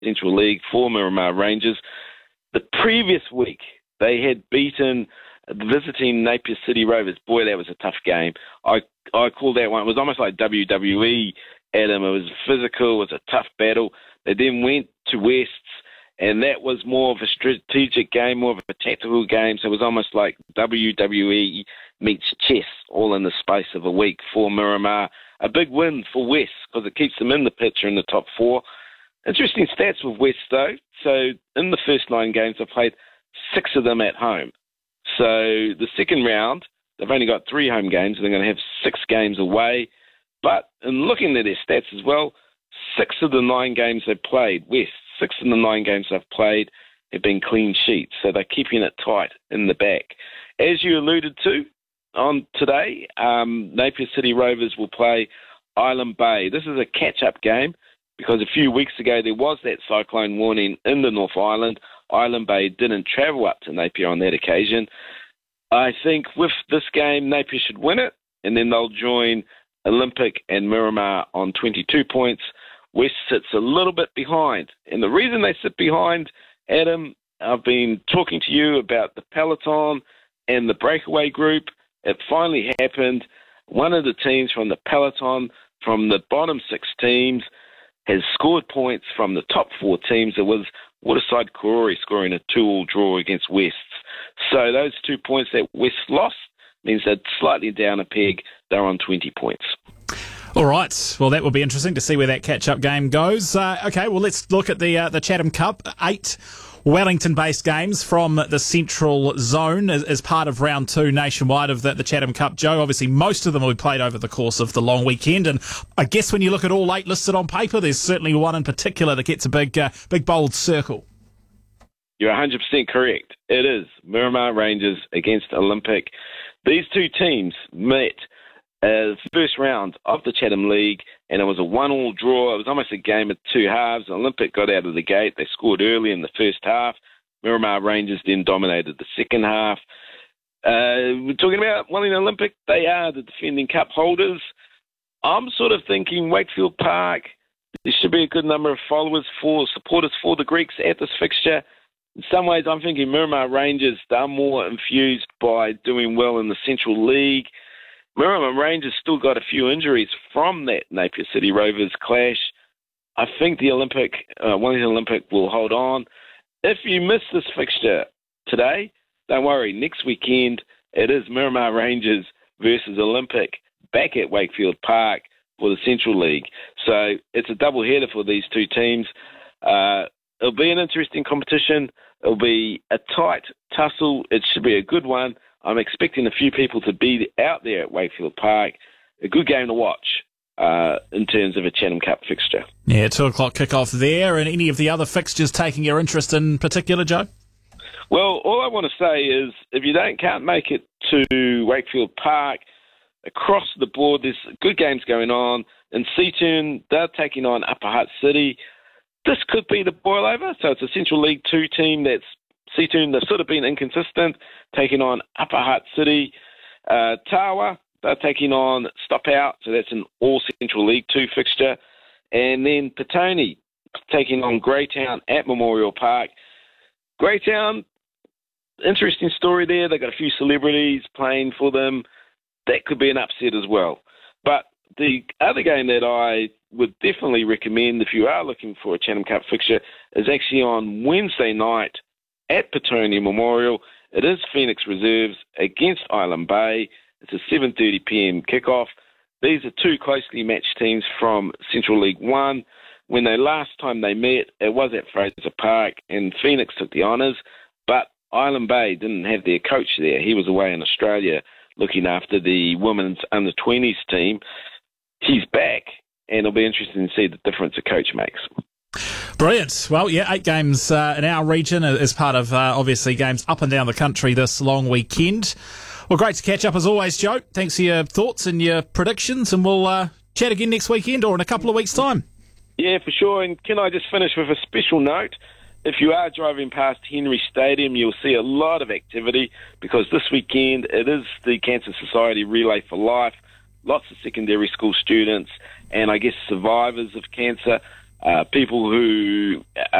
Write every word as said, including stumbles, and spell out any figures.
Central League for Miramar Rangers. The previous week, they had beaten the visiting Napier City Rovers. Boy, that was a tough game. I I called that one. It was almost like W W E, Adam. It was physical. It was a tough battle. They then went to Wests, and that was more of a strategic game, more of a tactical game. So it was almost like W W E meets chess all in the space of a week for Miramar. A big win for West because it keeps them in the picture in the top four. Interesting stats with West, though. So in the first nine games, they played six of them at home. So the second round, they've only got three home games. They're going to have six games away. But in looking at their stats as well, six of the nine games they've played, West, six of the nine games they've played have been clean sheets. So they're keeping it tight in the back. As you alluded to, on today, um, Napier City Rovers will play Island Bay. This is a catch-up game because a few weeks ago there was that cyclone warning in the North Island. Island Bay didn't travel up to Napier on that occasion. I think with this game, Napier should win it, and then they'll join Olympic and Miramar on twenty-two points. West sits a little bit behind. And the reason they sit behind, Adam, I've been talking to you about the Peloton and the breakaway group. It finally happened. One of the teams from the Peloton, from the bottom six teams, has scored points from the top four teams. It was Waterside Karori scoring a two-all draw against West. So those two points that West lost means they're slightly down a peg. They're on twenty points. All right. Well, that will be interesting to see where that catch-up game goes. Uh, okay, well, let's look at the uh, the Chatham Cup. Eight Wellington-based games from the Central Zone as, as part of round two nationwide of the, the Chatham Cup. Joe, obviously most of them will be played over the course of the long weekend, and I guess when you look at all eight listed on paper, there's certainly one in particular that gets a big, uh, big bold circle. You're one hundred percent correct. It is Miramar Rangers against Olympic. These two teams met Uh, first round of the Chatham League, and it was a one-all draw. It was almost a game of two halves. Olympic got out of the gate. They scored early in the first half. Miramar Rangers then dominated the second half. Uh, we're talking about Wellington Olympic. They are the defending cup holders. I'm sort of thinking Wakefield Park, there should be a good number of followers for supporters for the Greeks at this fixture. In some ways, I'm thinking Miramar Rangers, they're more infused by doing well in the Central League. Miramar Rangers still got a few injuries from that Napier City Rovers clash. I think the Olympic, uh, Wellington Olympic will hold on. If you miss this fixture today, don't worry. Next weekend, it is Miramar Rangers versus Olympic back at Wakefield Park for the Central League. So it's a double header for these two teams. Uh, it'll be an interesting competition. It'll be a tight tussle. It should be a good one. I'm expecting a few people to be out there at Wakefield Park. A good game to watch uh, in terms of a Chatham Cup fixture. Yeah, two o'clock kickoff there. And any of the other fixtures taking your interest in particular, Joe? Well, all I want to say is if you don't can't make it to Wakefield Park, across the board, there's good games going on. In Seaturn, they're taking on Upper Hutt City. This could be the boil over. So it's a Central League two team that's Seaturn, they've sort of been inconsistent, taking on Upper Hutt City. Uh, Tawa, they're taking on Stop Out, so that's an all-Central League two fixture. And then Petone taking on Greytown at Memorial Park. Greytown, interesting story there. They've got a few celebrities playing for them. That could be an upset as well. But the other game that I would definitely recommend if you are looking for a Chatham Cup fixture is actually on Wednesday night at Petone Memorial. It is Phoenix Reserves against Island Bay. It's a seven thirty p.m. kickoff. These are two closely matched teams from Central League One. When they last time they met, it was at Fraser Park, and Phoenix took the honours, but Island Bay didn't have their coach there. He was away in Australia looking after the women's under twenties team. He's back, and it'll be interesting to see the difference a coach makes. Brilliant. Well, yeah, eight games uh, in our region as part of, uh, obviously, games up and down the country this long weekend. Well, great to catch up as always, Joe. Thanks for your thoughts and your predictions, and we'll uh, chat again next weekend or in a couple of weeks' time. Yeah, for sure. And can I just finish with a special note? If you are driving past Henry Stadium, you'll see a lot of activity because this weekend it is the Cancer Society Relay for Life. Lots of secondary school students and I guess survivors of cancer uh, people who